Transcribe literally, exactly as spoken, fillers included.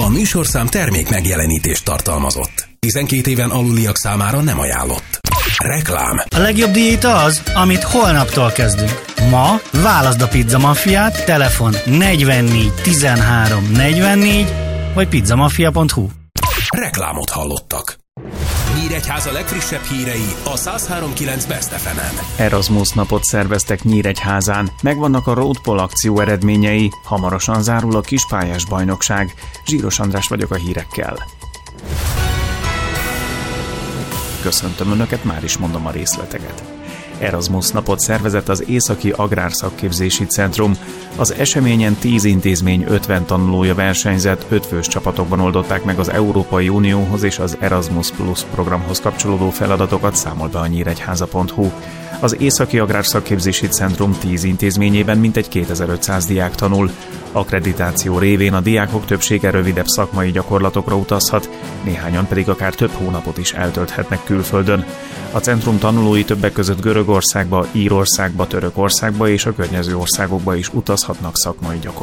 A műsorszám termék megjelenítést tartalmazott. tizenkét éven aluliak számára nem ajánlott. Reklám. A legjobb diéta az, amit holnaptól kezdünk. Ma válaszd a Pizza Mafiát, telefon negyvennégy tizenhárom negyvennégy vagy pizzamafia pont hu. Reklámot hallottak. Nyíregyháza legfrissebb hírei a száz három pont kilenc Best ef emen. Erasmus napot szerveztek Nyíregyházán. Megvannak a Roadpol akció eredményei. Hamarosan zárul a kispályás bajnokság. Zsíros András vagyok a hírekkel. Köszöntöm Önöket, már is mondom a részleteket. Erasmus napot szervezett az Északi Agrárszakképzési Centrum. Az eseményen tíz intézmény ötven tanulója versenyzett, ötfős csapatokban oldották meg az Európai Unióhoz és az Erasmus Plus programhoz kapcsolódó feladatokat, számol be a nyíregyháza pont hu. Az Északi Agrárszakképzési Centrum tíz intézményében mintegy kétezer-ötszáz diák tanul. Akkreditáció révén a diákok többsége rövidebb szakmai gyakorlatokra utazhat, néhányan pedig akár több hónapot is eltölthetnek külföldön. A centrum tanulói többek között Görögországba, Írországba, Törökországba és a környező országokba is utazhatnak szakmai gyakorlatokra.